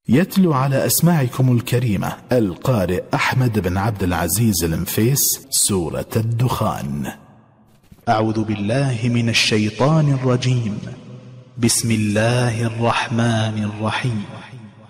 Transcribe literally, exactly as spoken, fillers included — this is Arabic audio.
يتلو على أسماعكم الكريمة القارئ أحمد بن عبد العزيز المفيس سورة الدخان. أعوذ بالله من الشيطان الرجيم. بسم الله الرحمن الرحيم.